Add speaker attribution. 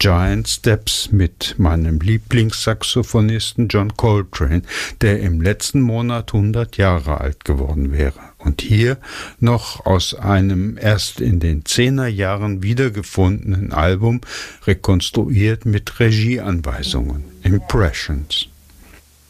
Speaker 1: Giant Steps mit meinem Lieblingssaxophonisten John Coltrane, der im letzten Monat 100 Jahre alt geworden wäre. Und hier noch aus einem erst in den 10er Jahren wiedergefundenen Album, rekonstruiert mit Regieanweisungen, Impressions.